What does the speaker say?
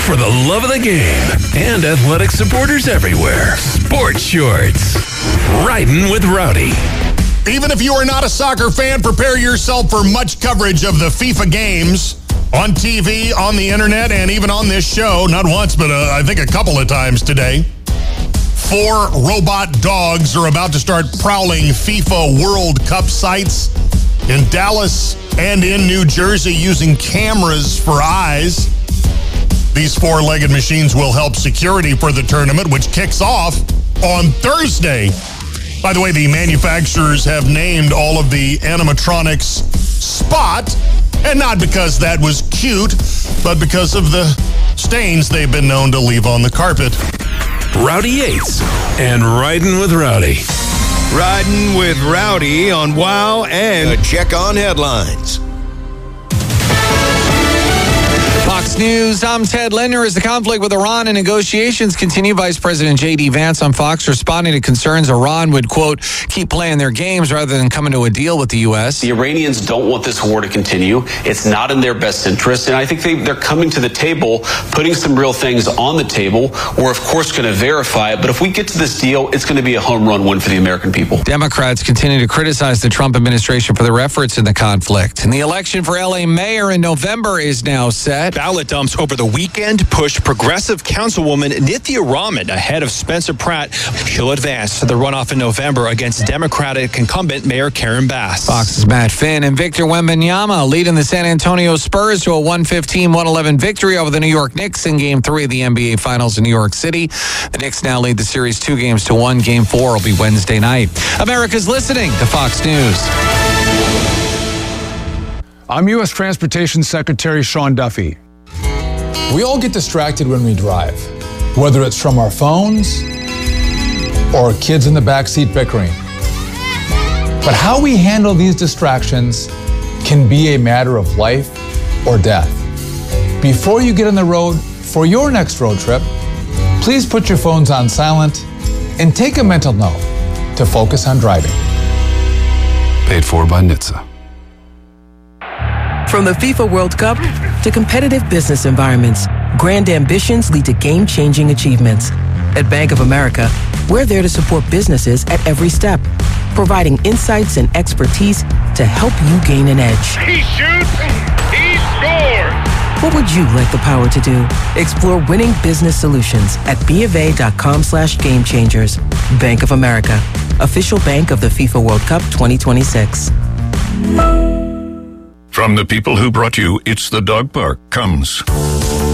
for the love of the game and athletic supporters everywhere. Sports Shorts. Riding with Rowdy. Even if you are not a soccer fan, prepare yourself for much coverage of the FIFA games on TV, on the internet, and even on this show. Not once, but I think a couple of times today. 4 robot dogs are about to start prowling FIFA World Cup sites in Dallas and in New Jersey using cameras for eyes. These 4-legged machines will help security for the tournament, which kicks off on Thursday. By the way, the manufacturers have named all of the animatronics Spot, and not because that was cute, but because of the stains they've been known to leave on the carpet. Rowdy Yates and Riding with Rowdy. Riding with Rowdy on WOW and a check on headlines. Fox News, I'm Ted Linder. As the conflict with Iran and negotiations continue, Vice President J.D. Vance on Fox responding to concerns Iran would, quote, keep playing their games rather than coming to a deal with the U.S. The Iranians don't want this war to continue. It's not in their best interest. And I think they're coming to the table, putting some real things on the table. We're, of course, going to verify it. But if we get to this deal, it's going to be a home run win for the American people. Democrats continue to criticize the Trump administration for their efforts in the conflict. And the election for L.A. mayor in November is now set. Ballot dumps over the weekend pushed progressive councilwoman Nithya Raman ahead of Spencer Pratt. She'll advance to the runoff in November against Democratic incumbent Mayor Karen Bass. Fox's Matt Finn and Victor Wembanyama leading the San Antonio Spurs to a 115-111 victory over the New York Knicks in Game 3 of the NBA Finals in New York City. The Knicks now lead the series 2-1. Game 4 will be Wednesday night. America's listening to Fox News. I'm U.S. Transportation Secretary Sean Duffy. We all get distracted when we drive, whether it's from our phones or kids in the backseat bickering. But how we handle these distractions can be a matter of life or death. Before you get on the road for your next road trip, please put your phones on silent and take a mental note to focus on driving. Paid for by NHTSA. From the FIFA World Cup to competitive business environments, grand ambitions lead to game-changing achievements. At Bank of America, we're there to support businesses at every step, providing insights and expertise to help you gain an edge. He shoots, he scores! What would you like the power to do? Explore winning business solutions at BofA.com/gamechangers. Bank of America, official bank of the FIFA World Cup 2026. From the people who brought you It's the Dog Park comes